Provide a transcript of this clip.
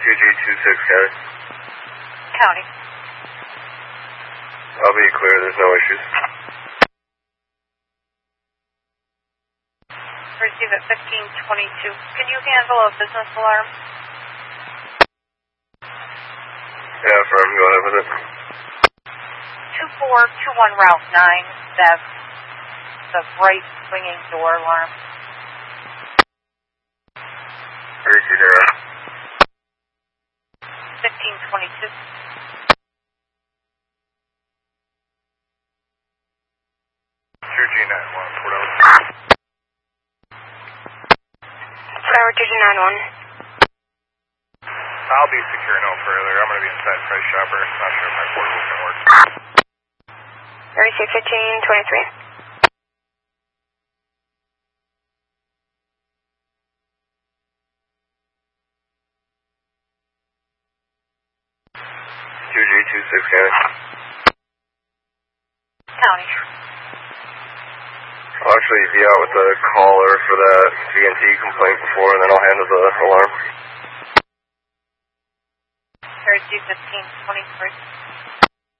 2G26 County. County. I'll be clear, there's no issues. Receive at 1522. Can you handle a business alarm? Yeah, firm, go ahead with it. 2421 Route 9, that's the right swinging door alarm. 320. 1522. Tower 2G91. I'll be secure no further. I'm going to be inside Price Chopper. Not sure if my portable's going to work. Receive 1523. County. I'll actually be out with the caller for that GNT complaint before, and then I'll handle the alarm. Receive 1523.